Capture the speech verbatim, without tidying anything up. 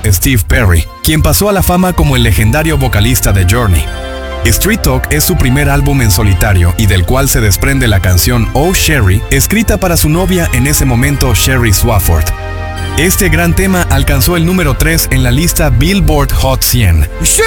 Steve Perry, quien pasó a la fama como el legendario vocalista de Journey. Street Talk es su primer álbum en solitario y del cual se desprende la canción Oh Sherry, escrita para su novia en ese momento, Sherry Swafford. Este gran tema alcanzó el número tres en la lista Billboard Hot cien.